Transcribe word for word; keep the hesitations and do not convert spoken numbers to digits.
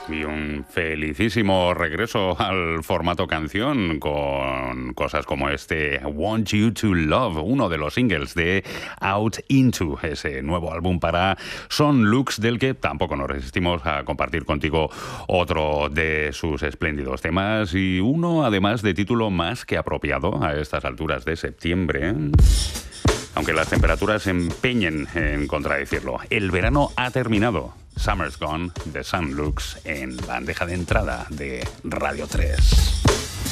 Y un felicísimo regreso al formato canción con cosas como este Want You to Love, uno de los singles de Out Into, ese nuevo álbum para Son Lux, del que tampoco nos resistimos a compartir contigo otro de sus espléndidos temas y uno además de título más que apropiado a estas alturas de septiembre, aunque las temperaturas se empeñen en contradecirlo. El verano ha terminado. Summer's Gone de Son Lux en bandeja de entrada de Radio tres.